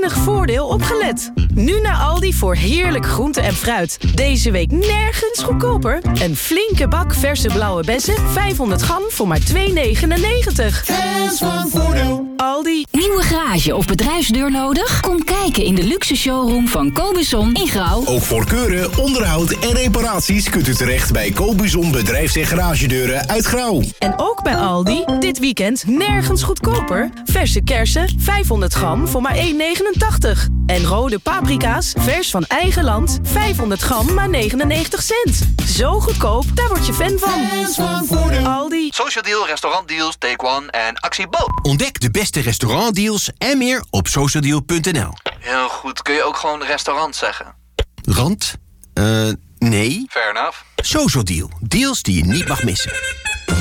waanzinnig voordeel opgelet. Nu naar Aldi voor heerlijk groente en fruit. Deze week nergens goedkoper. Een flinke bak verse blauwe bessen, 500 gram voor maar €2,99. Fans van Voordeel. Aldi. Nieuwe garage of bedrijfsdeur nodig? Kom kijken in de luxe showroom van Cobuzon in Grauw. Ook voor keuren, onderhoud en reparaties kunt u terecht bij Cobuzon Bedrijfs- en Garagedeuren uit Grauw. En ook bij Aldi, dit weekend nergens goedkoper. Verse kersen, 500 gram voor maar €1,89. En rode paprika's, vers van eigen land, 500 gram maar 99 cent. Zo goedkoop, daar word je fan van. Fans van Voordeel. Aldi. Social Deal, restaurantdeals, Take One en Actie Bo. Ontdek de beste restaurantdeals en meer op socialdeal.nl. Heel goed, kun je ook gewoon restaurant zeggen? Rand? Nee. Fair enough. Social Deal. Deals die je niet mag missen.